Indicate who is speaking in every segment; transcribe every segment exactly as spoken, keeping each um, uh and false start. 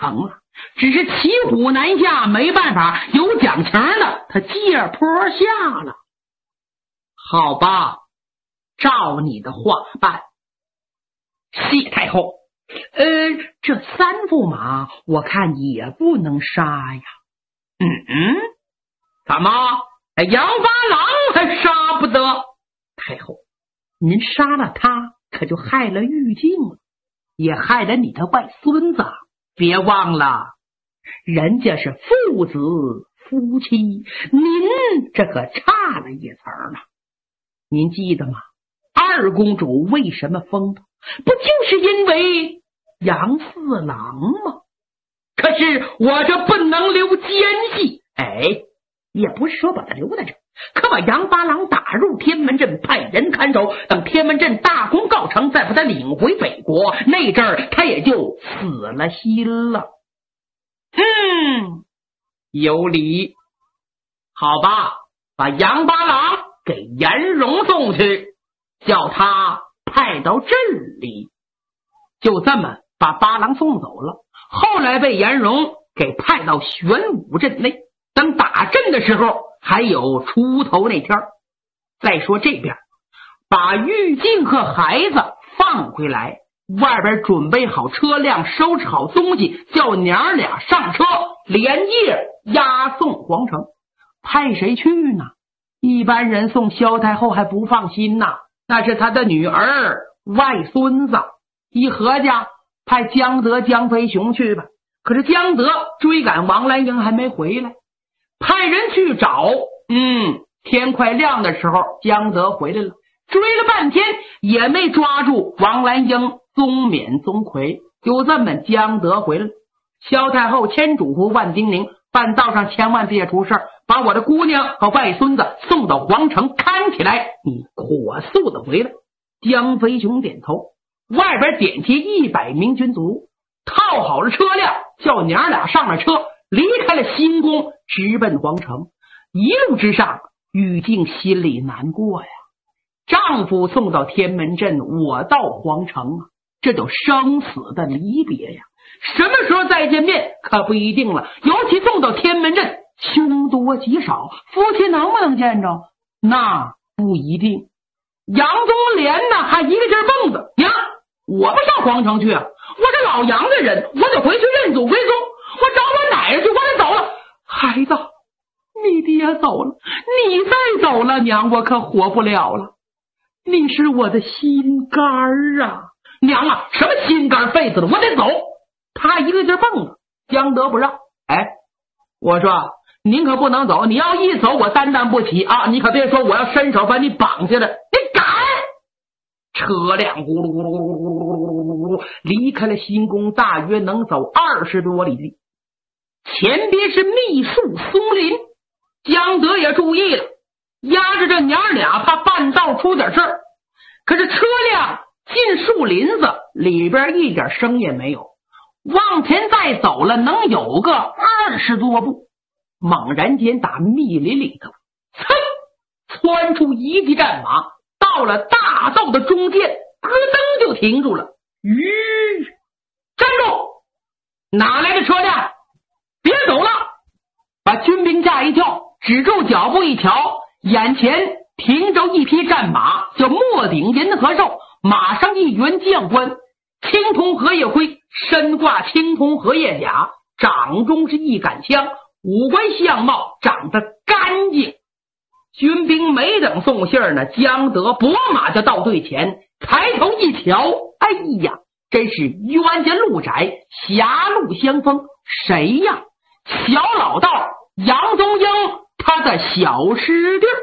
Speaker 1: 成了，只是骑虎难下，没办法，有奖情的他借坡下了。好吧，照你的话办。谢太后，呃，这三驸马我看也不能杀呀。嗯嗯，怎么杨八郎还杀不得？太后，您杀了他，可就害了玉镜了，也害了你的外孙子。别忘了，人家是父子夫妻，您这可差了一层呢。您记得吗？二公主为什么疯的？不就是因为杨四郎吗？可是我这不能留奸细，哎，也不是说把他留在这，可把杨八郎打入天门阵，派人看守，等天门阵大功告成，再把他领回北国，那阵儿他也就死了心了。嗯，有理。好吧，把杨八郎给颜容送去，叫他派到镇里。就这么把八郎送走了。后来被颜容给派到玄武镇内，等打阵的时候还有出头那天。再说这边把玉镜和孩子放回来，外边准备好车辆，收拾好东西，叫娘俩上车，连夜押送皇城。派谁去呢？一般人送萧太后还不放心呢，那是他的女儿外孙子。一合家派江德江飞雄去吧，可是江德追赶王兰英还没回来，派人去找。嗯，天快亮的时候江德回来了，追了半天也没抓住王兰英、宗冕、宗魁。就这么江德回来了。萧太后千嘱咐万叮咛，半道上千万别出事，把我的姑娘和外孙子送到皇城看起来，你火速的回来。江飞雄点头，外边点起一百名军卒，套好了车辆，叫娘俩上了车，离开了新宫，直奔皇城。一路之上，玉镜心里难过呀，丈夫送到天门镇，我到皇城啊，这都生死的离别呀，什么时候再见面可不一定了。尤其送到天门镇，凶多吉少，夫妻能不能见着那不一定。杨宗廉呢还一个劲儿蹦子，娘，我不上皇城去啊，我是老杨的人，我得回去认祖归宗，我找我奶奶去，我得走了。孩子，你爹走了，你再走了，娘我可活不了了，你是我的心肝儿啊。娘啊，什么心肝肺子的，我得走。他一个劲儿蹦子，江德不让。哎，我说您可不能走，你要一走我担当不起啊！你可别说我要伸手把你绑下来，你敢！车辆咕噜咕噜咕噜咕噜咕噜咕噜离开了新宫，大约能走二十多里地。前边是密树松林，江德也注意了，压着这娘俩，怕半道出点事儿。可是车辆进树林子里边一点声也没有，往前再走了能有个二十多步，猛然间打密林里头噌窜出一骑战马，到了大道的中间，咯噔就停住了。吁，站住！哪来的车辆？别走了！把军兵吓一跳，止住脚步一瞧，眼前停着一匹战马，叫莫顶银河兽，马上一员将官，青铜荷叶盔，身挂青铜荷叶甲，掌中是一杆枪，五官相貌长得干净。军兵没等送信儿呢，江德拨马就到队前，抬头一瞧，哎呀，真是冤家路窄，狭路相逢。谁呀？小老道杨宗英，他的小师弟。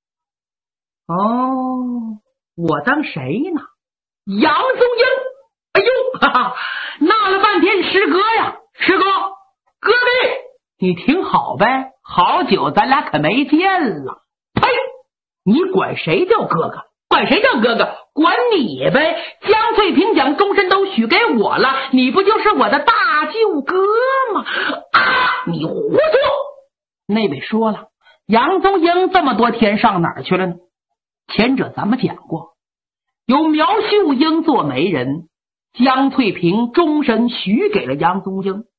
Speaker 1: 哦，我当谁呢？杨宗英。哎呦，哈哈，闹了半天师哥呀，师哥，哥弟，你挺好呗，好久咱俩可没见了。呸！你管谁叫哥哥？管谁叫哥哥？管你呗！江翠萍奖终身都许给我了，你不就是我的大舅哥吗？啊！你胡说！那位说了，杨宗英这么多天上哪儿去了呢？前者咱们讲过，由苗秀英做媒人，江翠萍终身许给了杨宗英。